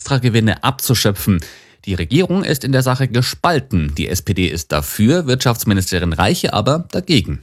Extragewinne abzuschöpfen. Die Regierung ist in der Sache gespalten. Die SPD ist dafür, Wirtschaftsministerin Reiche aber dagegen.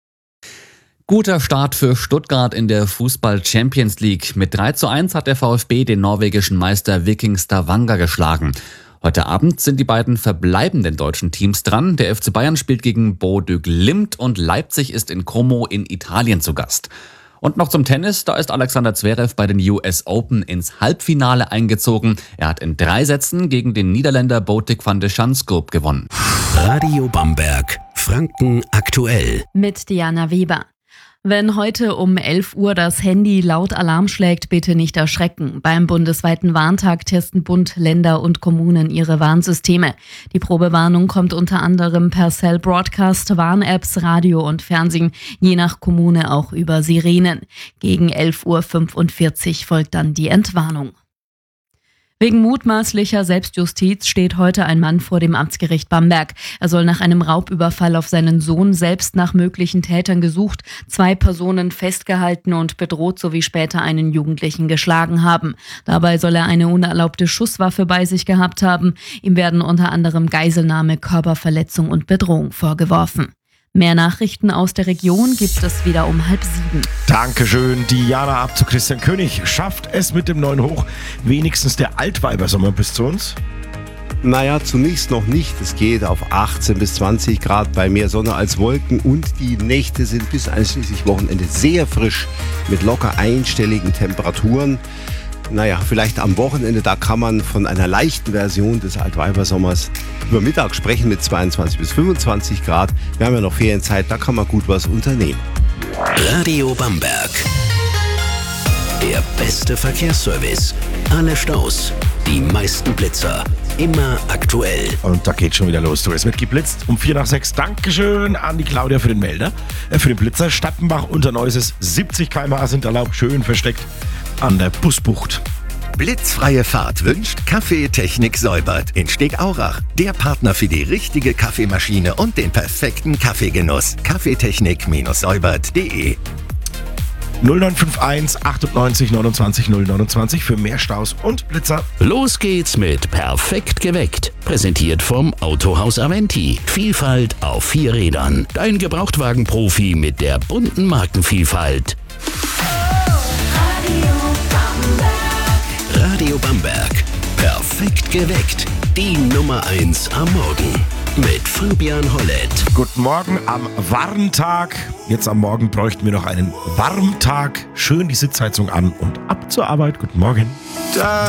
Guter Start für Stuttgart in der Fußball-Champions League. Mit 3:1 hat der VfB den norwegischen Meister Viking Stavanger geschlagen. Heute Abend sind die beiden verbleibenden deutschen Teams dran. Der FC Bayern spielt gegen Bodø Glimt und Leipzig ist in Como in Italien zu Gast. Und noch zum Tennis, da ist Alexander Zverev bei den US Open ins Halbfinale eingezogen. Er hat in 3 Sätzen gegen den Niederländer Botic van de Schanskop gewonnen. Radio Bamberg, Franken aktuell. Mit Diana Weber. Wenn heute um 11 Uhr das Handy laut Alarm schlägt, bitte nicht erschrecken. Beim bundesweiten Warntag testen Bund, Länder und Kommunen ihre Warnsysteme. Die Probewarnung kommt unter anderem per Cell Broadcast, Warn-Apps, Radio und Fernsehen, je nach Kommune auch über Sirenen. Gegen 11:45 Uhr folgt dann die Entwarnung. Wegen mutmaßlicher Selbstjustiz steht heute ein Mann vor dem Amtsgericht Bamberg. Er soll nach einem Raubüberfall auf seinen Sohn selbst nach möglichen Tätern gesucht, 2 Personen festgehalten und bedroht sowie später einen Jugendlichen geschlagen haben. Dabei soll er eine unerlaubte Schusswaffe bei sich gehabt haben. Ihm werden unter anderem Geiselnahme, Körperverletzung und Bedrohung vorgeworfen. Mehr Nachrichten aus der Region gibt es wieder um 6:30. Dankeschön, Diana. Ab zu Christian König. Schafft es mit dem neuen Hoch wenigstens der Altweibersommer bis zu uns? Naja, zunächst noch nicht. Es geht auf 18 bis 20 Grad bei mehr Sonne als Wolken und die Nächte sind bis einschließlich Wochenende sehr frisch mit locker einstelligen Temperaturen. Naja, vielleicht am Wochenende, da kann man von einer leichten Version des Altweibersommers über Mittag sprechen mit 22 bis 25 Grad. Wir haben ja noch Ferienzeit, da kann man gut was unternehmen. Radio Bamberg. Der beste Verkehrsservice. Alle Staus, die meisten Blitzer. Immer aktuell. Und da geht schon wieder los. Es wird geblitzt um 5:45. Dankeschön an die Claudia für den Melder. Für den Blitzer Stappenbach unter Neuses. 70 km/h sind erlaubt, schön versteckt an der Busbucht. Blitzfreie Fahrt wünscht Kaffeetechnik Säubert in Stegaurach. Der Partner für die richtige Kaffeemaschine und den perfekten Kaffeegenuss. Kaffeetechnik-säubert.de 0951 98 29 029 für mehr Staus und Blitzer. Los geht's mit Perfekt geweckt. Präsentiert vom Autohaus Aventi. Vielfalt auf 4 Rädern. Dein Gebrauchtwagenprofi mit der bunten Markenvielfalt. Radio Bamberg. Perfekt geweckt. Die Nummer 1 am Morgen. Mit Fabian Hollett. Guten Morgen am Warntag. Jetzt am Morgen bräuchten wir noch einen Warmtag. Schön die Sitzheizung an und ab zur Arbeit. Guten Morgen.